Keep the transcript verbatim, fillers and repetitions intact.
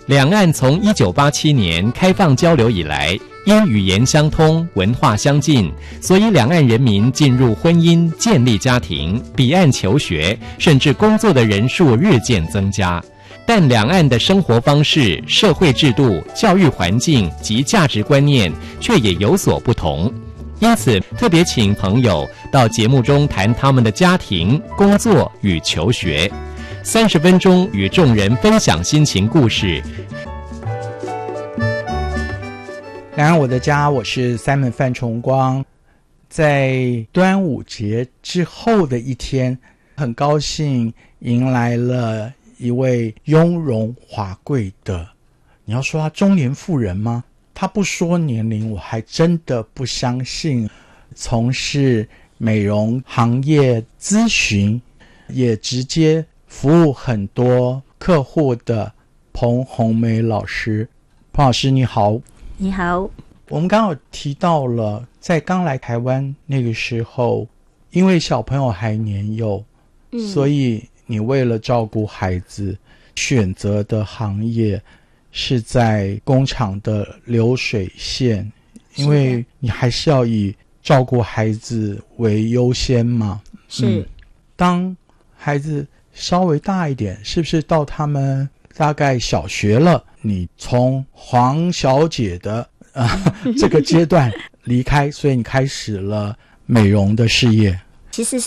两岸从一九八七年开放交流以来，因语言相通、文化相近，所以两岸人民进入婚姻、建立家庭、彼岸求学，甚至工作的人数日渐增加。但两岸的生活方式、社会制度、教育环境及价值观念却也有所不同。因此，特别请朋友到节目中谈他们的家庭、工作与求学。三十分钟与众人分享心情故事。 两岸我的家，我是 Simon 范崇光。在端午节之后的一天，很高兴迎来了一位雍容华贵的，你要说她中年妇人吗？她不说年龄，我还真的不相信。从事美容行业咨询，也直接服务很多客户的彭红梅老师。彭老师你好。 你好。 我们刚好提到了在刚来台湾那个时候，因为小朋友还年幼、嗯、所以你为了照顾孩子选择的行业是在工厂的流水线，因为你还是要以照顾孩子为优先嘛。 是、嗯、 当孩子稍微大一点，是不是到他们大概小学了，你从黄小姐的、呃、这个阶段离开，所以你开始了美容的事业？ 其实